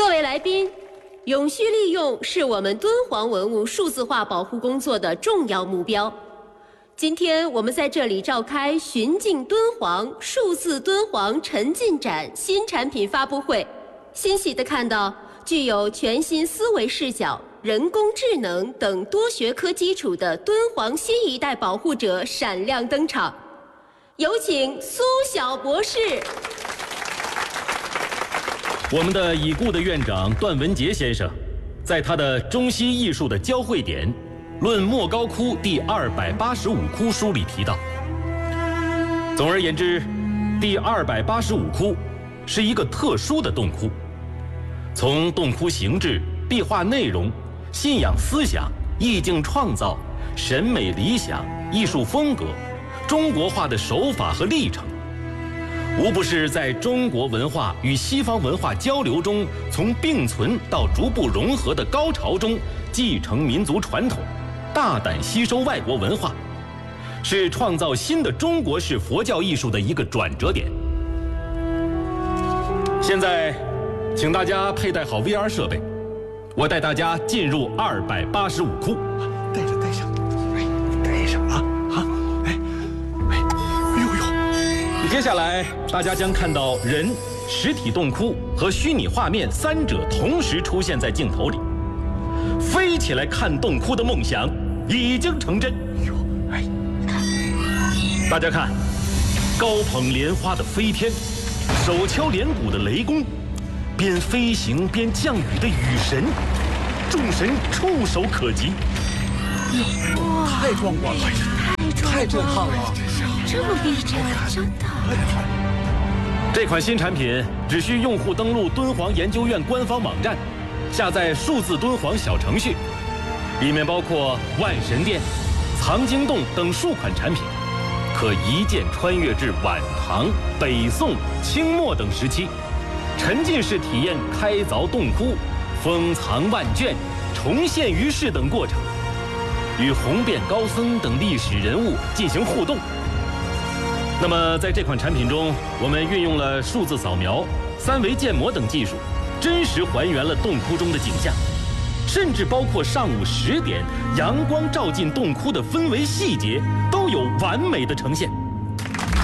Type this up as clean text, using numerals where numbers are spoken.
各位来宾，永续利用是我们敦煌文物数字化保护工作的重要目标。今天我们在这里召开寻境敦煌数字敦煌沉浸展新产品发布会，欣喜地看到具有全新思维视角、人工智能等多学科基础的敦煌新一代保护者闪亮登场。有请苏晓博士。 我们的已故的院长段文杰先生，在他的《中西艺术的交汇点·论莫高窟第285窟》书里提到，总而言之，第285窟是一个特殊的洞窟，从洞窟形制、壁画内容、信仰思想、意境创造、审美理想、艺术风格、中国化的手法和历程，无不是在中国文化与西方文化交流中，从并存到逐步融合的高潮中，继承民族传统，大胆吸收外国文化，是创造新的中国式佛教艺术的一个转折点。现在，请大家佩戴好 VR 设备，我带大家进入285窟。 带上，带上啊！ 接下来，大家将看到人、实体洞窟和虚拟画面三者同时出现在镜头里。飞起来看洞窟的梦想已经成真。大家看，高捧莲花的飞天，手敲连鼓的雷公，边飞行边降雨的雨神，众神触手可及。 哇，太壮观了，太震撼了！ 这么逼真，真的。 这款新产品只需用户登录敦煌研究院官方网站，下载数字敦煌小程序，里面包括万神殿、藏经洞等数款产品，可一键穿越至晚唐、北宋、清末等时期，沉浸式体验开凿洞窟、封藏万卷、重现于世等过程，与红遍高僧等历史人物进行互动。那么在这款产品中，我们运用了数字扫描、3维建模等技术，真实还原了洞窟中的景象，甚至包括上午10点阳光照进洞窟的氛围细节，都有完美的呈现。